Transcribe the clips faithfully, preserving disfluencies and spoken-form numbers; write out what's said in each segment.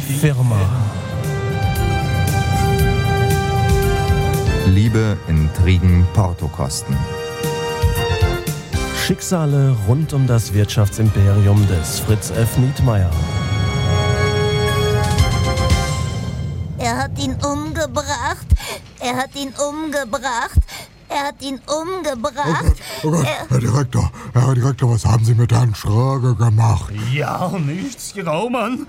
Firma. Liebe, Intrigen, Portokosten. Schicksale rund um das Wirtschaftsimperium des Fritz F. Nietmeyer. Er hat ihn umgebracht. Er hat ihn umgebracht. Er hat ihn umgebracht. Oh Gott, oh Gott, er Herr Direktor, Herr Direktor, was haben Sie mit Herrn Schrage gemacht? Ja, nichts, Graumann.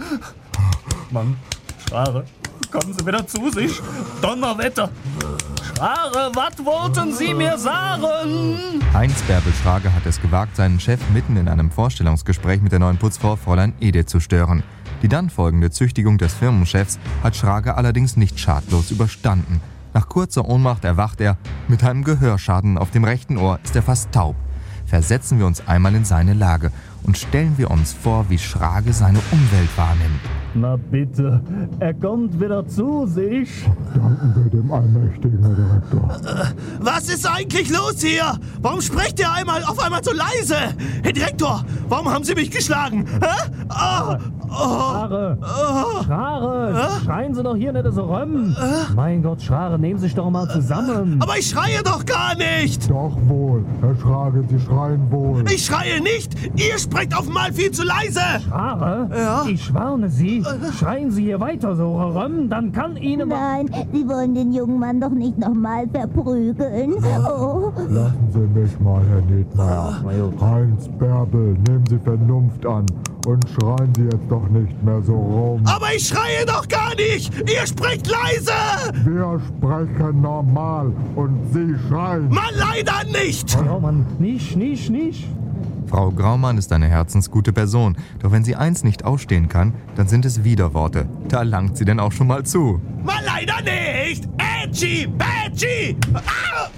Mann, Schrage, kommen Sie wieder zu sich. Donnerwetter. Schrage, was wollten Sie mir sagen? Heinz Bärbel Schrage hat es gewagt, seinen Chef mitten in einem Vorstellungsgespräch mit der neuen Putzfrau Fräulein Edith zu stören. Die dann folgende Züchtigung des Firmenchefs hat Schrage allerdings nicht schadlos überstanden. Nach kurzer Ohnmacht erwacht er. Mit einem Gehörschaden auf dem rechten Ohr ist er fast taub. Versetzen wir uns einmal in seine Lage und stellen wir uns vor, wie Schrage seine Umwelt wahrnimmt. Na bitte, er kommt wieder zu sich. Danken wir dem allmächtigen Herr Direktor. Was ist eigentlich los hier? Warum spricht ihr einmal auf einmal so leise? Herr Direktor, warum haben Sie mich geschlagen? Hä? Oh, oh, Schrare, oh. Schrare, schreien Sie doch hier nicht so rum. Mein Gott, Schrare, nehmen Sie sich doch mal zusammen. Aber ich schreie doch gar nicht. Doch wohl, Herr Schrage, Sie schreien wohl. Ich schreie nicht. Ihr sprecht auf einmal viel zu leise. Schrare, Ja? ich warne Sie, schreien Sie hier weiter so rum, dann kann Ihnen... Nein, Sie wollen den jungen Mann doch nicht nochmal verprügeln. Oh. Lassen Sie mich mal, Herr Nietmeyer. Heinz Bärbel, nehmen Sie Vernunft an und schreien Sie jetzt doch nicht mehr so rum. Aber ich schreie doch gar nicht. Ihr sprecht leise. Wir sprechen normal und Sie schreien. Mann, leider nicht. Graumann, nicht, nicht, nicht. Frau Graumann ist eine herzensgute Person, doch wenn sie eins nicht ausstehen kann, dann sind es Widerworte. Da langt sie denn auch schon mal zu. Mann, leider nicht. Ätschi, Bätschi. Ah!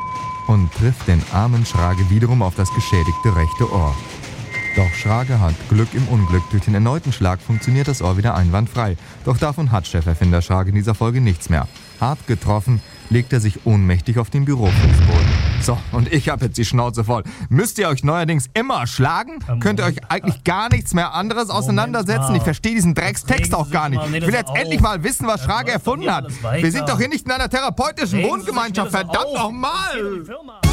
Und trifft den armen Schrage wiederum auf das geschädigte rechte Ohr. Doch Schrage hat Glück im Unglück. Durch den erneuten Schlag funktioniert das Ohr wieder einwandfrei. Doch davon hat Cheferfinder Schrage in dieser Folge nichts mehr. Hart getroffen, legt er sich ohnmächtig auf den Bürofußboden. So, und ich habe jetzt die Schnauze voll. Müsst ihr euch neuerdings immer schlagen? Ähm, Könnt ihr euch eigentlich gar nichts mehr anderes auseinandersetzen? mal. Ich verstehe diesen Dreckstext Regen auch Sie gar sich nicht. mal nicht Ich will so jetzt auf. endlich mal wissen, was Schrage läuft doch erfunden hier hat. alles weiter. Wir sind doch hier nicht in einer therapeutischen Regen Sie sich Wohngemeinschaft. nicht so Verdammt auf. nochmal! Die Firma.